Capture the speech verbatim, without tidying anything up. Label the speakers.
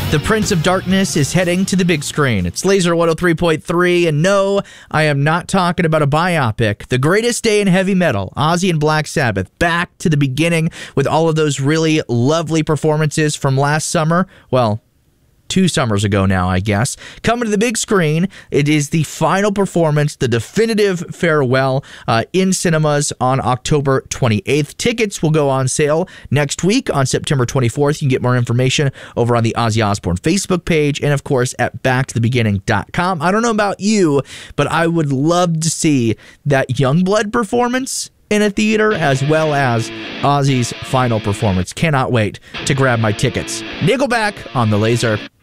Speaker 1: The Prince of Darkness is heading to the big screen. It's Laser one oh three point three, and no, I am not talking about a biopic. The greatest day in heavy metal, Ozzy and Black Sabbath, back to the beginning with all of those really lovely performances from last summer. Well, two summers ago now, I guess. Coming to the big screen, it is the final performance, the definitive farewell uh, in cinemas on October twenty-eighth. Tickets will go on sale next week on September twenty-fourth. You can get more information over on the Ozzy Osbourne Facebook page and, of course, at back to the beginning dot com. I don't know about you, but I would love to see that Youngblood performance in a theater, as well as Ozzy's final performance. Cannot wait to grab my tickets. Nickelback on the Laser.